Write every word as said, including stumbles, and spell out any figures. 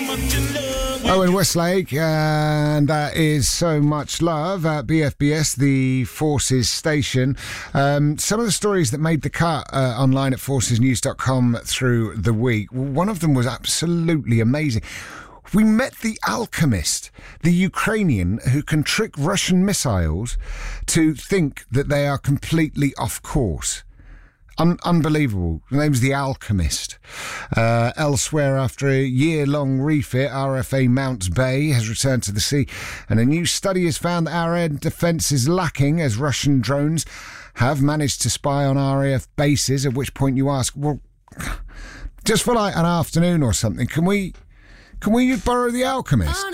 Owen Westlake, and that is So Much Love at B F B S, the Forces station. Um, some of the stories that made the cut uh, online at forces news dot com through the week, one of them was absolutely amazing. We met the alchemist, the Ukrainian who can trick Russian missiles to think that they are completely off course. Un- unbelievable. The name's The Alchemist. Uh, elsewhere, after a year-long refit, R F A Mounts Bay has returned to the sea, and a new study has found that our air defence is lacking as Russian drones have managed to spy on R A F bases, at which point you ask, well, just for like an afternoon or something, can we, can we borrow The Alchemist?